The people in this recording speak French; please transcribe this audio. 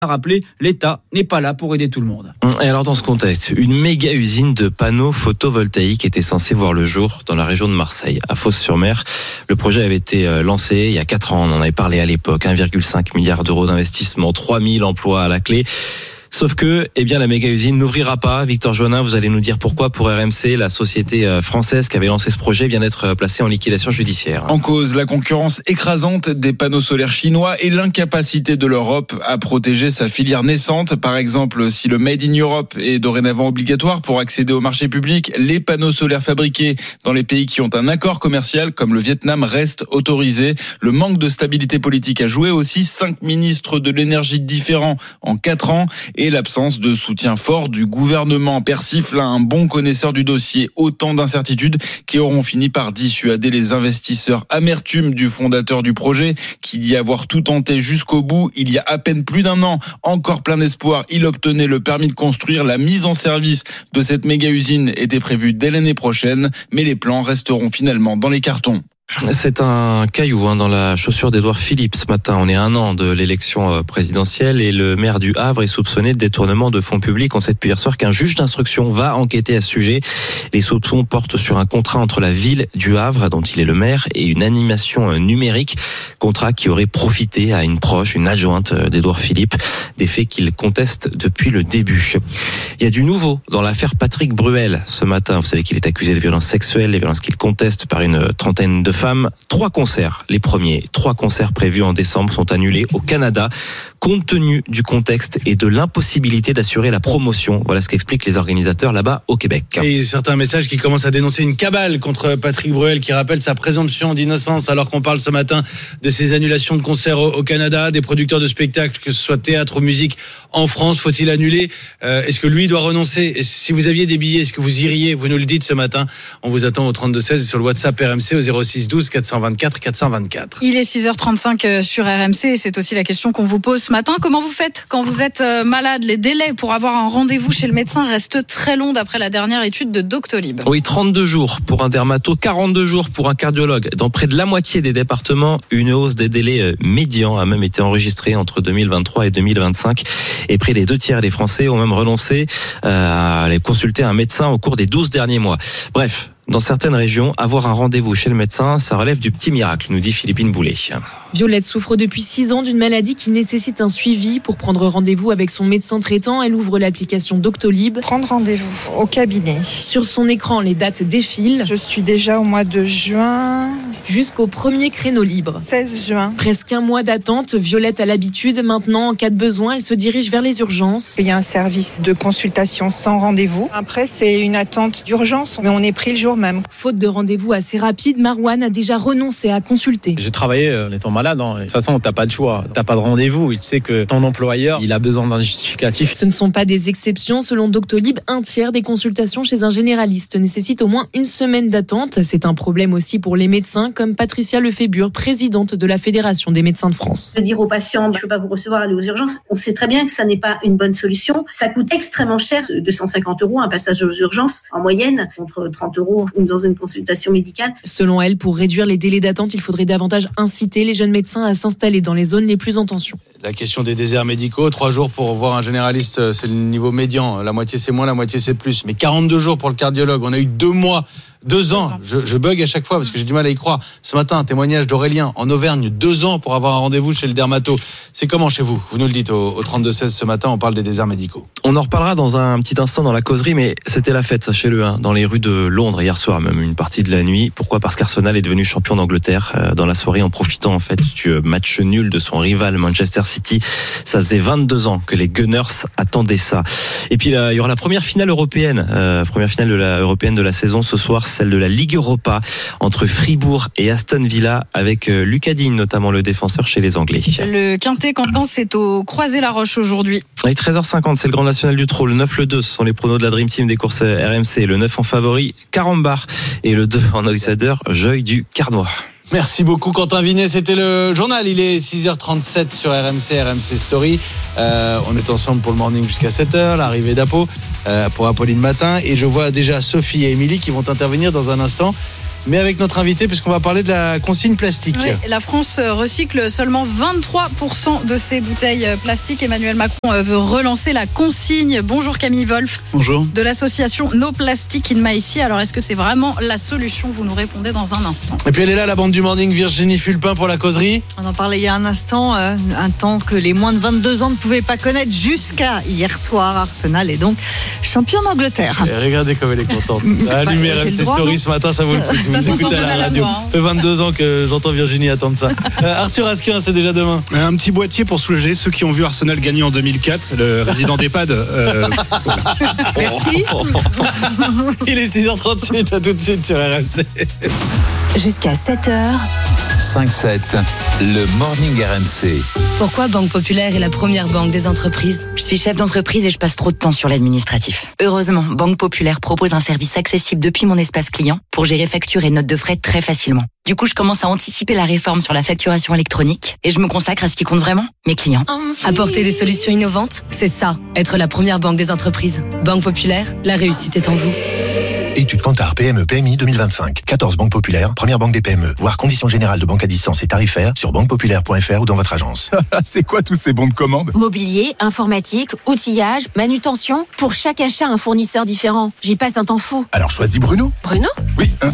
Rappelé, l'État n'est pas là pour aider tout le monde. Et alors dans ce contexte, une méga usine de panneaux photovoltaïques était censée voir le jour dans la région de Marseille, à Fos-sur-Mer. Le projet avait été lancé il y a 4 ans, on en avait parlé à l'époque, 1,5 milliard d'euros d'investissement, 3000 emplois à la clé. Sauf que, la méga-usine n'ouvrira pas. Victor Joannin, vous allez nous dire pourquoi pour RMC, la société française qui avait lancé ce projet vient d'être placée en liquidation judiciaire. En cause, la concurrence écrasante des panneaux solaires chinois et l'incapacité de l'Europe à protéger sa filière naissante. Par exemple, si le Made in Europe est dorénavant obligatoire pour accéder au marché public, les panneaux solaires fabriqués dans les pays qui ont un accord commercial, comme le Vietnam, restent autorisés. Le manque de stabilité politique a joué aussi. 5 ministres de l'énergie différents en 4 ans. Et l'absence de soutien fort du gouvernement persifle un bon connaisseur du dossier. Autant d'incertitudes qui auront fini par dissuader les investisseurs. Amertume du fondateur du projet qui dit avoir tout tenté jusqu'au bout. Il y a à peine plus d'1 an, encore plein d'espoir, il obtenait le permis de construire. La mise en service de cette méga-usine était prévue dès l'année prochaine, mais les plans resteront finalement dans les cartons. C'est un caillou dans la chaussure d'Édouard Philippe ce matin. On est à 1 an de l'élection présidentielle et le maire du Havre est soupçonné de détournement de fonds publics. On sait depuis hier soir qu'un juge d'instruction va enquêter à ce sujet. Les soupçons portent sur un contrat entre la ville du Havre, dont il est le maire, et une animation numérique. Contrat qui aurait profité à une proche, une adjointe d'Édouard Philippe, des faits qu'il conteste depuis le début. Il y a du nouveau dans l'affaire Patrick Bruel ce matin. Vous savez qu'il est accusé de violences sexuelles, les violences qu'il conteste par une trentaine de femmes. 3 concerts, les premiers 3 concerts prévus en décembre sont annulés au Canada, compte tenu du contexte et de l'impossibilité d'assurer la promotion. Voilà ce qu'expliquent les organisateurs là-bas au Québec. Et certains messages qui commencent à dénoncer une cabale contre Patrick Bruel qui rappelle sa présomption d'innocence alors qu'on parle ce matin de ces annulations de concerts au Canada, des producteurs de spectacles, que ce soit théâtre ou musique en France. Faut-il annuler ? Est-ce que lui doit renoncer ? Et si vous aviez des billets, est-ce que vous iriez ? Vous nous le dites ce matin. On vous attend au 32-16 et sur le WhatsApp RMC au 06 12 424 424. Il est 6h35 sur RMC et c'est aussi la question qu'on vous pose ce matin. Comment vous faites quand vous êtes malade ? Les délais pour avoir un rendez-vous chez le médecin restent très longs d'après la dernière étude de Doctolib. Oui, 32 jours pour un dermato, 42 jours pour un cardiologue. Dans près de la moitié des départements, une hausse des délais médians a même été enregistrée entre 2023 et 2025. Et près des 2/3 des Français ont même renoncé à aller consulter un médecin au cours des 12 derniers mois. Bref. Dans certaines régions, avoir un rendez-vous chez le médecin, ça relève du petit miracle, nous dit Philippine Boulet. Violette souffre depuis 6 ans d'une maladie qui nécessite un suivi. Pour prendre rendez-vous avec son médecin traitant, elle ouvre l'application Doctolib. Prendre rendez-vous au cabinet. Sur son écran, les dates défilent. Je suis déjà au mois de juin. Jusqu'au premier créneau libre. 16 juin. Presque 1 mois d'attente. Violette a l'habitude. Maintenant, en cas de besoin, elle se dirige vers les urgences. Il y a un service de consultation sans rendez-vous. Après, c'est une attente d'urgence, mais on est pris le jour même. Faute de rendez-vous assez rapide, Marwan a déjà renoncé à consulter. J'ai travaillé en étant malade. De toute façon, t'as pas de choix. T'as pas de rendez-vous. Tu sais que ton employeur, il a besoin d'un justificatif. Ce ne sont pas des exceptions. Selon Doctolib, 1/3 des consultations chez un généraliste nécessitent au moins 1 semaine d'attente. C'est un problème aussi pour les médecins, comme Patricia Lefébure, présidente de la Fédération des médecins de France. De dire aux patients, je ne peux pas vous recevoir, aller aux urgences, on sait très bien que ça n'est pas une bonne solution. Ça coûte extrêmement cher, 250 € un passage aux urgences, en moyenne, contre 30 € dans une consultation médicale. Selon elle, pour réduire les délais d'attente, il faudrait davantage inciter les jeunes médecins à s'installer dans les zones les plus en tension. La question des déserts médicaux, 3 jours pour voir un généraliste, c'est le niveau médian. La moitié c'est moins, la moitié c'est plus. Mais 42 jours pour le cardiologue. On a eu 2 mois. 2 ans, je bug à chaque fois parce que j'ai du mal à y croire. Ce matin, un témoignage d'Aurélien en Auvergne, 2 ans pour avoir un rendez-vous chez le dermato. C'est comment chez vous ? Vous nous le dites au 32-16 ce matin, on parle des déserts médicaux. On en reparlera dans un petit instant dans la causerie, mais c'était la fête, sachez-le, dans les rues de Londres hier soir, même une partie de la nuit. Pourquoi ? Parce qu'Arsenal est devenu champion d'Angleterre dans la soirée en profitant en fait du match nul de son rival Manchester City. Ça faisait 22 ans que les Gunners attendaient ça. Et puis il y aura la première finale européenne, européenne de la saison ce soir. Celle de la Ligue Europa entre Fribourg et Aston Villa avec Lucas Digne, notamment le défenseur chez les Anglais. Le Quintet Quentin, c'est au Croisé-la-Roche aujourd'hui. Et 13h50, c'est le Grand National du Trot. Le 9, le 2, ce sont les pronos de la Dream Team des courses RMC. Le 9 en favori, Carambar. Et le 2 en outsider, Joy du Carnois. Merci beaucoup Quentin Vinet, c'était le journal, il est 6h37 sur RMC Story. On est ensemble pour le morning jusqu'à 7h, l'arrivée d'Apo pour Apolline Matin. Et je vois déjà Sophie et Émilie qui vont intervenir dans un instant. mais avec notre invité, puisqu'on va parler de la consigne plastique. Oui, la France recycle seulement 23% de ses bouteilles plastiques. Emmanuel Macron veut relancer la consigne. Bonjour Camille Wolf. Bonjour. De l'association No Plastic in Maïsi. Alors est-ce que c'est vraiment la solution? Vous nous répondez dans un instant. Et puis elle est là, la bande du morning, Virginie Fulpin pour la causerie. On en parlait il y a un instant, un temps que les moins de 22 ans ne pouvaient pas connaître jusqu'à hier soir. Arsenal est donc champion d'Angleterre. Et regardez comme elle est contente. Allumez RMC Story ce matin, ça vaut le coup. Si vous écoutez à la radio. Ça fait 22 ans que j'entends Virginie attendre ça. Arthur Asquin, c'est déjà demain. Un petit boîtier pour soulager ceux qui ont vu Arsenal gagner en 2004, le résident d'EHPAD. Merci. Il est 6h38, à tout de suite sur RMC. Jusqu'à 7h. 5-7, le morning RMC. Pourquoi Banque Populaire est la première banque des entreprises? Je suis chef d'entreprise et je passe trop de temps sur l'administratif. Heureusement, Banque Populaire propose un service accessible depuis mon espace client pour gérer factures et notes de frais très facilement. Du coup, je commence à anticiper la réforme sur la facturation électronique et je me consacre à ce qui compte vraiment, mes clients. Apporter des solutions innovantes, c'est ça, être la première banque des entreprises. Banque Populaire, la réussite est en vous. Étude Kantar PME PMI 2025. 14 banques populaires, première banque des PME. Voir conditions générales de banque à distance et tarifaires sur banquepopulaire.fr ou dans votre agence. C'est quoi tous ces bons de commande? Mobilier, informatique, outillage, manutention. Pour chaque achat, un fournisseur différent. J'y passe un temps fou. Alors choisis Bruno. Bruno? Oui,